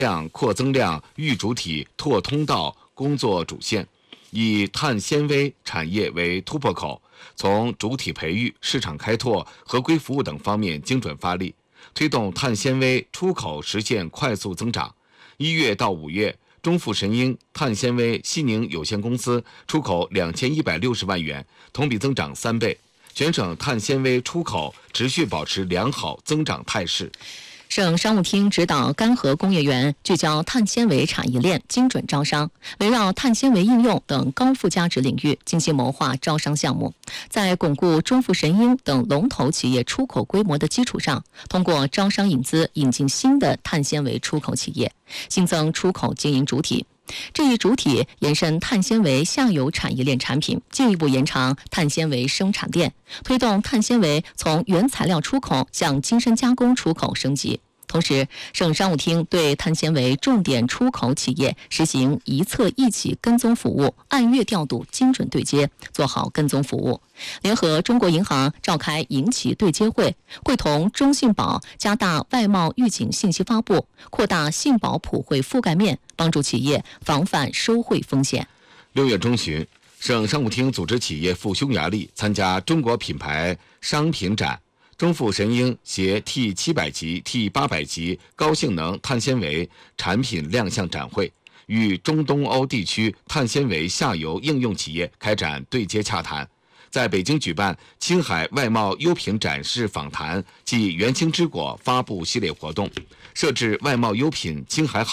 量扩增量育主体拓通道工作主线，以碳纤维产业为突破口，从主体培育、市场开拓、合规服务等方面精准发力，推动碳纤维出口实现快速增长。1月到5月，中富神鹰碳纤维西宁有限公司出口2160万元，同比增长3倍。全省碳纤维出口持续保持良好增长态势。 省商务厅指导干河工业园聚焦碳纤维产业链精准招商，围绕碳纤维应用等高附加值领域精心谋划招商项目，在巩固中富神鹰等龙头企业出口规模的基础上，通过招商引资引进新的碳纤维出口企业，新增出口经营主体。这一主体延伸碳纤维下游产业链产品，进一步延长碳纤维生产链，推动碳纤维从原材料出口向精深加工出口升级。同时，省商务厅对碳纤维重点出口企业实行一测一企跟踪服务，按月调度，精准对接，做好跟踪服务。联合中国银行召开银企对接会，会同中信保加大外贸预警信息发布，扩大信保普惠覆盖面，帮助企业防范收贿风险。 6月中旬，省商务厅组织企业赴匈牙利参加中国品牌商品展。中富神鹰携 T700 级、T800 级高性能碳纤维产品亮相展会，与中东欧地区碳纤维下游应用企业开展对接洽谈。在北京举办青海外贸优品展示访谈暨元青之果发布系列活动，设置外贸优品青海好